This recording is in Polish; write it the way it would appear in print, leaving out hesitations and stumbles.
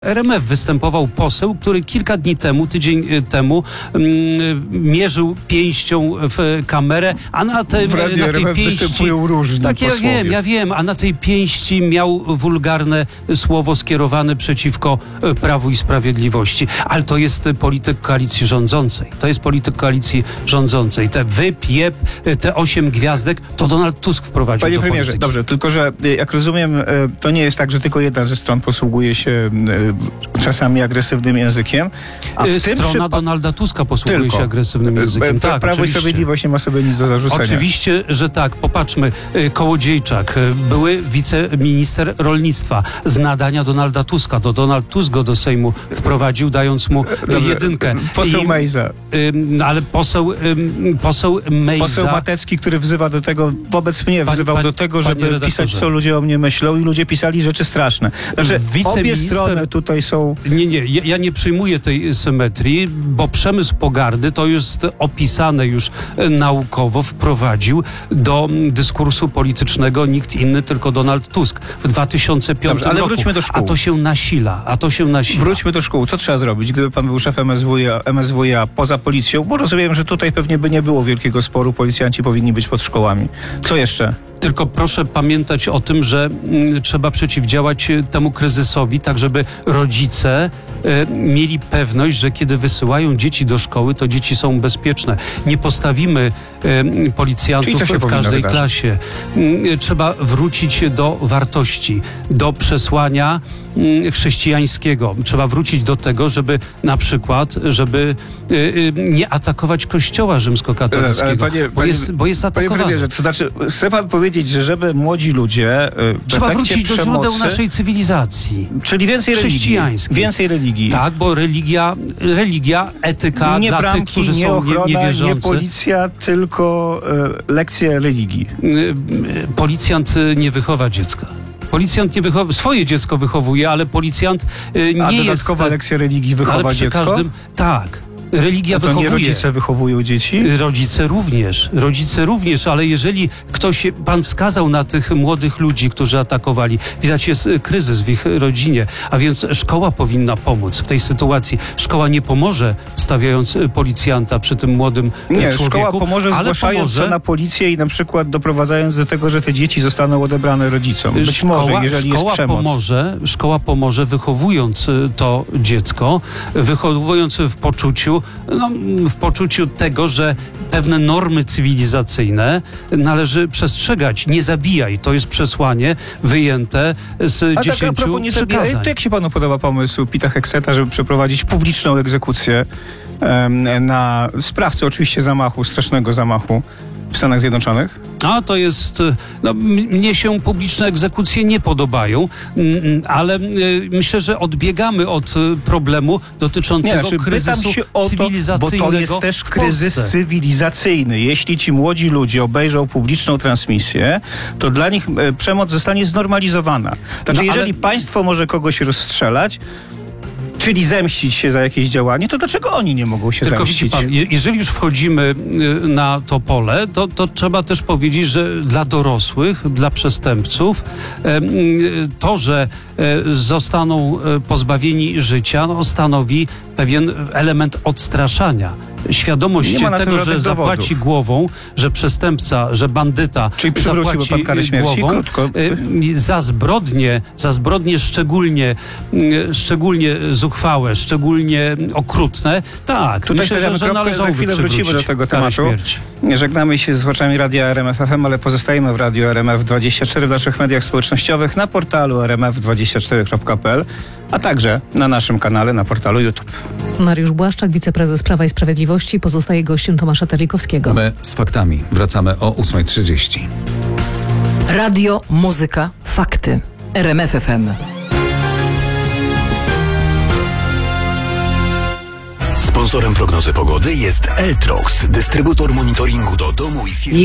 RMF występował poseł, który kilka dni temu, tydzień temu mierzył pięścią w kamerę, a na tej pięści występują różni posłowie. Ja wiem, a na tej pięści miał wulgarne słowo skierowane przeciwko Prawu i Sprawiedliwości. Ale to jest polityk koalicji rządzącej. Te wypiep, te 8 gwiazdek, to Donald Tusk wprowadził Panie do premierze, polityki. dobrze, tylko że jak rozumiem, to nie jest tak, że tylko jedna ze stron posługuje się czasami agresywnym językiem. A w tym Strona Donalda Tuska posługuje się agresywnym językiem. Tak, Prawo i Sprawiedliwość nie ma sobie nic do zarzucenia. Oczywiście, że tak. Popatrzmy, Kołodziejczak, były wiceminister rolnictwa z nadania Donalda Tuska. To Donald Tusk go do Sejmu wprowadził, dając mu jedynkę. Poseł Mejza. Ale poseł Mejza... Poseł Matecki, który wzywa do tego, wobec mnie wzywał do tego, żeby pisać, co ludzie o mnie myślą, i ludzie pisali rzeczy straszne. Znaczy, obie strony tutaj są... Ja nie przyjmuję tej symetrii, bo przemysł pogardy, to jest opisane już naukowo, wprowadził do dyskursu politycznego nikt inny, tylko Donald Tusk w 2005 ale roku. wróćmy do szkół. A to się nasila. Wróćmy do szkół. Co trzeba zrobić, gdyby pan był szefem MSWiA poza policją? Bo rozumiem, że tutaj pewnie by nie było wielkiego sporu. Policjanci powinni być pod szkołami. Co jeszcze? Tylko proszę pamiętać o tym, że trzeba przeciwdziałać temu kryzysowi, tak żeby rodzice mieli pewność, że kiedy wysyłają dzieci do szkoły, to dzieci są bezpieczne. Nie postawimy policjantów w każdej klasie. Trzeba wrócić do wartości, do przesłania chrześcijańskiego. Trzeba wrócić do tego, żeby na przykład, nie atakować Kościoła rzymskokatolickiego, bo jest atakowany. Panie premierze, to znaczy, chce pan powiedzieć, że żeby młodzi ludzie trzeba wrócić do źródeł naszej cywilizacji. Czyli więcej religii. Tak, bo religia, etyka nie dla bramki, tych, którzy nie są ochrona, niewierzący. Nie policja, tylko lekcje religii. Policjant nie wychowa dziecka. Policjant nie wychowa, swoje dziecko wychowuje, ale policjant nie jest... A dodatkowa lekcja religii wychowa dziecko? Tak. Religia wychowuje. Nie rodzice wychowują dzieci? Rodzice również, ale jeżeli pan wskazał na tych młodych ludzi, którzy atakowali, widać jest kryzys w ich rodzinie, a więc szkoła powinna pomóc w tej sytuacji. Szkoła nie pomoże, stawiając policjanta przy tym młodym człowieku. Szkoła pomoże, zgłaszając się na policję i na przykład doprowadzając do tego, że te dzieci zostaną odebrane rodzicom. Być może, jeżeli jest przemoc. Szkoła pomoże, wychowując to dziecko, wychowując w poczuciu tego, że pewne normy cywilizacyjne należy przestrzegać. Nie zabijaj. To jest przesłanie wyjęte z 10 przykazań. Jak się panu podoba pomysł Pita Hegseta, żeby przeprowadzić publiczną egzekucję na sprawcę oczywiście strasznego zamachu w Stanach Zjednoczonych? A to jest... mnie się publiczne egzekucje nie podobają, ale myślę, że odbiegamy od problemu dotyczącego kryzysu cywilizacyjnego. Bo to jest też kryzys cywilizacyjny. Jeśli ci młodzi ludzie obejrzą publiczną transmisję, to dla nich przemoc zostanie znormalizowana. Znaczy, jeżeli państwo może kogoś rozstrzelać, czyli zemścić się za jakieś działanie, to dlaczego oni nie mogą się zemścić? Widzi pan, jeżeli już wchodzimy na to pole, to trzeba też powiedzieć, że dla dorosłych, dla przestępców to, że zostaną pozbawieni życia, stanowi pewien element odstraszania. Świadomość tego, że zapłaci głową, że przestępca, że bandyta zapłaci głową za zbrodnie szczególnie zuchwałe, szczególnie okrutne. Tak, tutaj myślę, że należałoby za chwilę wrócimy do tego tematu. Żegnamy się z słuchaczami Radia RMF FM, ale pozostajemy w Radiu RMF24 w naszych mediach społecznościowych, na portalu rmf24.pl, a także na naszym kanale na portalu YouTube. Mariusz Błaszczak, wiceprezes Prawa i Sprawiedliwości, pozostaje gościem Tomasza Terlikowskiego. My z faktami wracamy o 8:30. Radio, muzyka, fakty. RMF FM. Sponsorem prognozy pogody jest Eltrox, dystrybutor monitoringu do domu i firm.